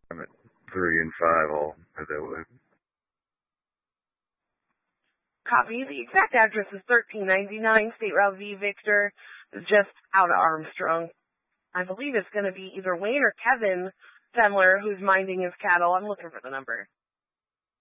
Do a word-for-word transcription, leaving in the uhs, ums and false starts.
I'm at three and five. I'll head that way. Copy. The exact address is thirteen ninety-nine State Route V Victor, just out of Armstrong. I believe it's going to be either Wayne or Kevin Sendler who's minding his cattle. I'm looking for the number.